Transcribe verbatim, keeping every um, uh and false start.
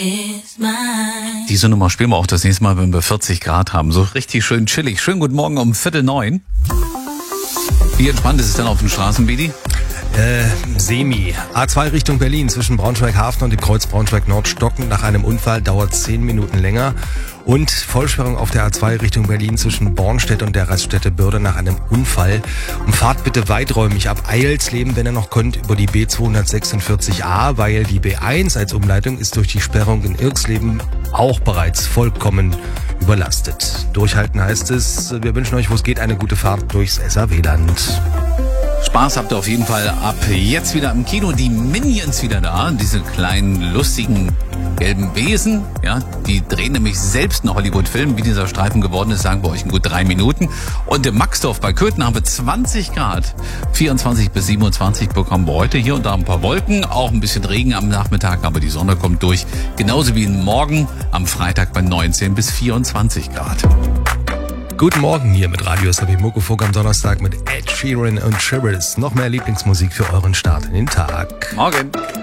Diese Nummer spielen wir auch das nächste Mal, wenn wir vierzig Grad haben. So richtig schön chillig. Schönen guten Morgen um Viertel neun. Wie entspannt ist es denn auf den Straßen, Bidi? Äh, semi. A zwei Richtung Berlin zwischen Braunschweig-Hafen und dem Kreuz Braunschweig-Nord stocken. Nach einem Unfall dauert zehn Minuten länger. Und Vollsperrung auf der A zwei Richtung Berlin zwischen Bornstedt und der Raststätte Bürde nach einem Unfall. Und fahrt bitte weiträumig ab Eilsleben, wenn ihr noch könnt, über die B zweihundertsechsundvierzig A, weil die B eins als Umleitung ist durch die Sperrung in Irksleben auch bereits vollkommen überlastet. Durchhalten heißt es. Wir wünschen euch, wo es geht, eine gute Fahrt durchs S A W-Land. Spaß habt ihr auf jeden Fall ab jetzt wieder im Kino. Die Minions wieder da, diese kleinen, lustigen, gelben Wesen. Ja, die drehen nämlich selbst einen Hollywood-Film. Wie dieser Streifen geworden ist, sagen wir euch in gut drei Minuten. Und im Maxdorf bei Köthen haben wir zwanzig Grad. vierundzwanzig bis siebenundzwanzig bekommen wir heute. Hier und da ein paar Wolken, auch ein bisschen Regen am Nachmittag, aber die Sonne kommt durch. Genauso wie morgen am Freitag bei neunzehn bis vierundzwanzig Grad. Guten Morgen hier mit Radio S A B Muckefuck am Donnerstag mit Ed Sheeran und Shivers. Noch mehr Lieblingsmusik für euren Start in den Tag. Morgen.